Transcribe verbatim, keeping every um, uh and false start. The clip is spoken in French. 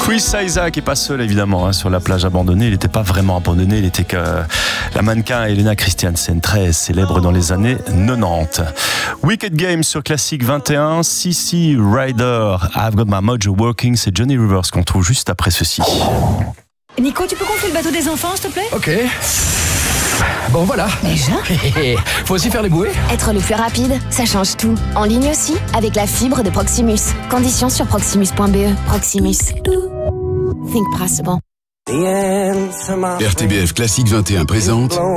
Chris Isaak est pas seul évidemment hein, sur la plage abandonnée. Il n'était pas vraiment abandonné. Il était que la mannequin Helena Christiansen, très célèbre dans les années quatre-vingt-dix. Wicked Games sur Classique vingt et un. C C Rider, I've Got My Mojo Working. C'est Johnny Rivers qu'on trouve juste après ceci. Nico, tu peux gonfler le bateau des enfants, s'il te plaît? Ok. Bon, voilà. Déjà? Faut aussi faire les bouées? Être le plus rapide, ça change tout. En ligne aussi, avec la fibre de Proximus. Conditions sur proximus point b e. Proximus. Think possible. R T B F Classique vingt et un présente